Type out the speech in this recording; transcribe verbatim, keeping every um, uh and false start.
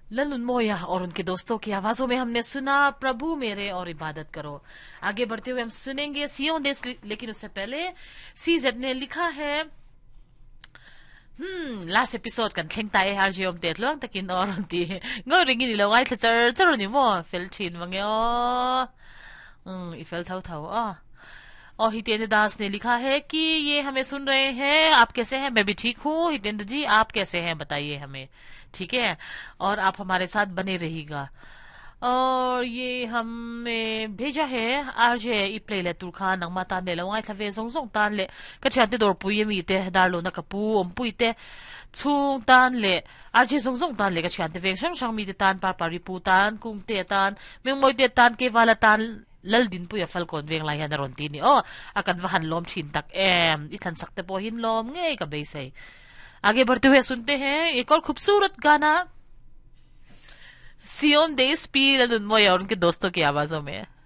ललन मोया और उनके दोस्तों की आवाजों में हमने सुना प्रभु मेरे और इबादत करो। आगे बढ़ते हुए हम सुनेंगे सियोन देश, लेकिन उससे पहले सीजेड ने लिखा है, हम्म last episode kan thleng tai har jiom te tlong takin or ti ngo ringi ni lo ngai thachar char ni mo fel thin mangi o um i fel thau thau a और हितेंद्र दास ने लिखा है कि ये हमें सुन रहे हैं, आप कैसे हैं? मैं भी ठीक हूँ हितेंद्र जी, आप कैसे हैं बताइए हमें। ठीक है, और आप हमारे साथ बने रहिएगा। और ये हमें भेजा है आरजे इप्ले ले तुरखा नंगमा तान ले लवाई थवे जोंग जोंग तान ले कछाते दौर पुये मी ते दारलो न कपू ओम पुईते छुंग तान ले आरजे जोंग जोंग तान ले कछाते वेंग शंग शंग मी ते तान पार पारी पू तान कुंग ते तान मेंग मोई ते तान के वाला तान lal din pu ya fal kon veng lai han ron ti ni o akan wahan lom chin tak em ithan sakte po hin lom nge ka be से आगे बढ़ते हुए सुनते हैं एक और खूबसूरत गाना सियोन देश पी ललन मोय और उनके दोस्तों की आवाजों में।